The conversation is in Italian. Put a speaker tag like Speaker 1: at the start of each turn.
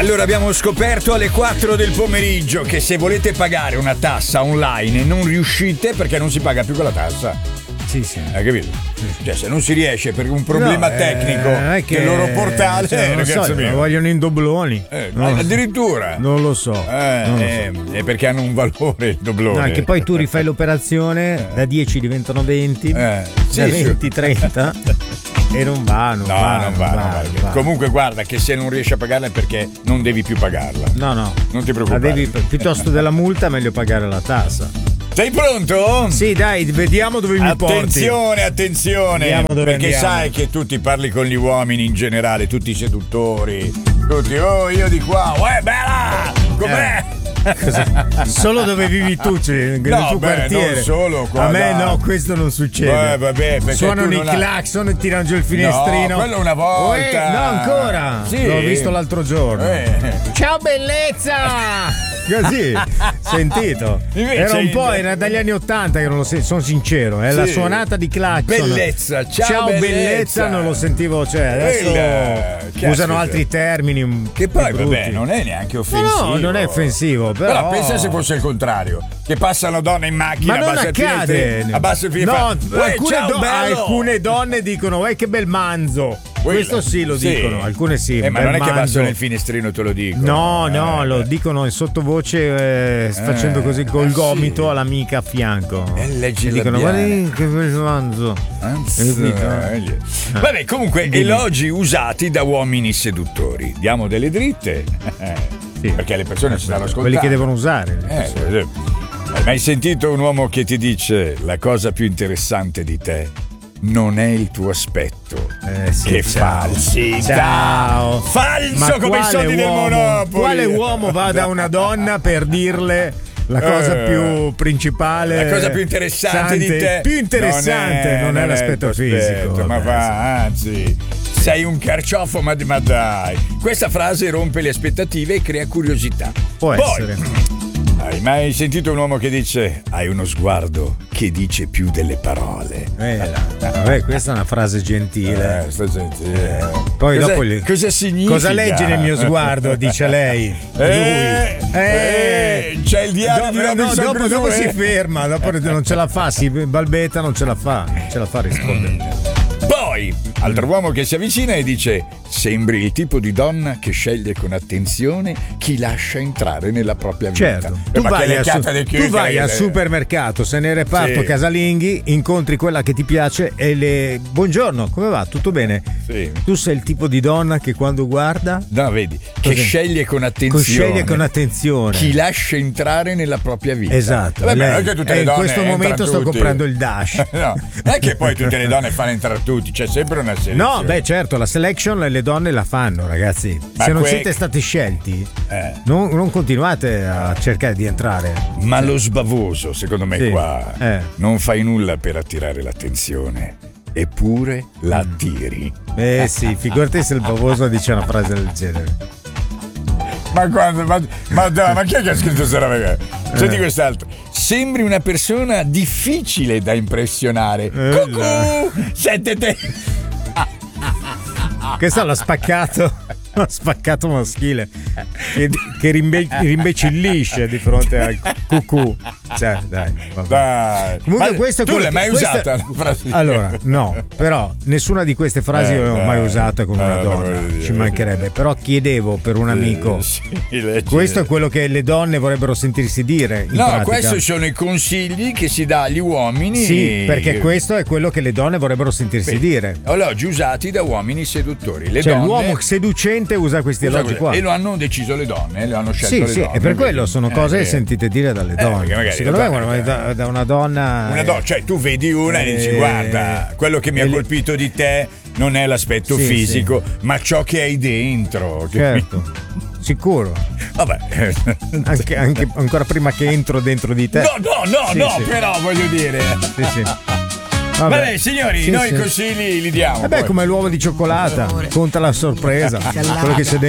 Speaker 1: Allora, abbiamo scoperto alle 4 del pomeriggio che se volete pagare una tassa online non riuscite perché non si paga più quella tassa.
Speaker 2: Sì.
Speaker 1: Hai capito? Cioè, se non si riesce per un problema tecnico che il loro portale
Speaker 2: lo vogliono in dobloni.
Speaker 1: Addirittura.
Speaker 2: Non lo so.
Speaker 1: È perché hanno un valore il doblone.
Speaker 2: No, che poi tu rifai l'operazione, da 10 diventano 20, da 20 30 e non va.
Speaker 1: Comunque guarda che se non riesci a pagarla è perché non devi più pagarla.
Speaker 2: No.
Speaker 1: Non ti preoccupare.
Speaker 2: Piuttosto della multa meglio pagare la tassa.
Speaker 1: Sei pronto?
Speaker 2: Sì, dai, vediamo dove mi porti.
Speaker 1: Attenzione, perché sai che tu ti parli con gli uomini in generale, tutti i seduttori, tutti, io di qua, bella, com'è?
Speaker 2: Solo dove vivi tu, nel tuo quartiere.
Speaker 1: Non solo qua.
Speaker 2: A me no, questo non succede.
Speaker 1: Vabbè,
Speaker 2: suonano i clacson e tirano giù il finestrino.
Speaker 1: No, quello una volta.
Speaker 2: No, ancora.
Speaker 1: Sì.
Speaker 2: L'ho visto l'altro giorno. Ciao bellezza! Così, sentito. Era dagli anni 80 che non lo sono sincero. È la suonata di clacson.
Speaker 1: Bellezza, ciao
Speaker 2: bellezza, non lo sentivo. Adesso usano altri termini.
Speaker 1: Che poi, vabbè, non è neanche offensivo.
Speaker 2: No, non è offensivo. Però
Speaker 1: pensa se fosse il contrario. Che passano donne in macchina.
Speaker 2: Ma non accade.
Speaker 1: Abbassa il finestrino.
Speaker 2: Alcune donne dicono, che bel manzo. Questo sì lo dicono, alcune sì.
Speaker 1: Ma non è che abbassano il finestrino, te lo dicono.
Speaker 2: No, lo dicono in sottovoce facendo così col gomito all'amica a fianco.
Speaker 1: E
Speaker 2: dicono, guarda che bel manzo.
Speaker 1: Vabbè, comunque, elogi usati da uomini seduttori. Diamo delle dritte.
Speaker 2: Sì.
Speaker 1: Perché le persone ci stanno ascoltando.
Speaker 2: Quelli che devono usare.
Speaker 1: Hai mai sentito un uomo che ti dice la cosa più interessante di te non è il tuo aspetto, che falsità.
Speaker 2: Ciao.
Speaker 1: Falso come i soldi del Monopoli.
Speaker 2: Quale uomo va da una donna per dirle la cosa più principale,
Speaker 1: la cosa più interessante di te?
Speaker 2: Più interessante non è l'aspetto fisico,
Speaker 1: ma va, anzi, sei un carciofo, ma dai. Questa frase rompe le aspettative e crea curiosità.
Speaker 2: Può essere.
Speaker 1: Hai mai sentito un uomo che dice hai uno sguardo che dice più delle parole?
Speaker 2: Questa è una frase gentile. Poi
Speaker 1: cosa significa?
Speaker 2: Cosa leggi nel mio sguardo? Dice lei.
Speaker 1: C'è il diario di Robinson
Speaker 2: dopo si ferma, dopo non ce la fa, si balbetta, non ce la fa a rispondere.
Speaker 1: Poi, altro uomo che si avvicina e dice sembri il tipo di donna che sceglie con attenzione chi lascia entrare nella propria vita.
Speaker 2: Certo, tu vai al supermercato, se ne reparto casalinghi, incontri quella che ti piace e buongiorno, come va? Tutto bene?
Speaker 1: Sì.
Speaker 2: Tu sei il tipo di donna che quando guarda
Speaker 1: che sceglie con attenzione chi lascia entrare nella propria vita.
Speaker 2: Esatto.
Speaker 1: In
Speaker 2: questo momento sto comprando il Dash.
Speaker 1: No, non è che poi tutte le donne fanno entrare tutti, c'è sempre una selezione.
Speaker 2: No, certo, la selection le donne la fanno, ragazzi. Se non siete stati scelti, non continuate a cercare di entrare.
Speaker 1: Ma lo sbavoso, secondo me, qua non fai nulla per attirare l'attenzione, eppure la attiri.
Speaker 2: Sì, figurati se il bavoso dice una frase del genere.
Speaker 1: Ma chi è che ha scritto questa roba? Senti quest'altro. Sembri una persona difficile da impressionare. Cucù! Sentite.
Speaker 2: Questo l'ha spaccato maschile che rimbecillisce di fronte al cucù. Cioè, dai. Comunque questo
Speaker 1: tu l'hai mai usata la frase?
Speaker 2: Allora, no, però nessuna di queste frasi io non ho mai usata con una donna, ci mancherebbe. Però chiedevo per un amico. Questo è quello che le donne vorrebbero sentirsi dire in pratica.
Speaker 1: Questi sono i consigli che si dà agli uomini.
Speaker 2: Sì, perché questo è quello che le donne vorrebbero sentirsi dire.
Speaker 1: Elogi usati da uomini seduttori. Le donne,
Speaker 2: l'uomo seducente usa questi elogi qua.
Speaker 1: E lo hanno deciso le donne, le hanno scelto le donne.
Speaker 2: E per quello sono cose che sentite dire dalle donne. Secondo me da una donna.
Speaker 1: Cioè tu vedi una e dici guarda, quello che mi ha colpito di te non è l'aspetto fisico, ma ciò che hai dentro.
Speaker 2: Certo. Sicuro.
Speaker 1: Vabbè.
Speaker 2: Anche ancora prima che entro dentro di te.
Speaker 1: No, però voglio dire.
Speaker 2: Sì.
Speaker 1: Vabbè, signori, noi i consigli li diamo.
Speaker 2: Come l'uovo di cioccolata, conta la sorpresa, quello che c'è dentro.